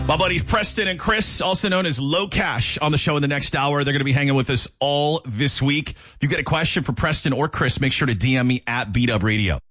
My buddies Preston and Chris, also known as Low Cash, on the show in the next hour. They're going to be hanging with us all this week. If you get a question for Preston or Chris, make sure to DM me at BDub Radio.